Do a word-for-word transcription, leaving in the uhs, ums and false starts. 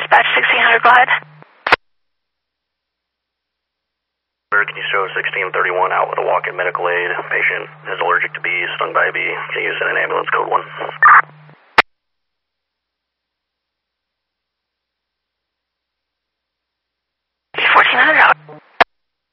dispatch sixteen hundred, go ahead. Can you show sixteen thirty-one out with a walk-in medical aid? Patient is allergic to bees, stung by a bee. Can you send an ambulance, code one? fourteen hundred out.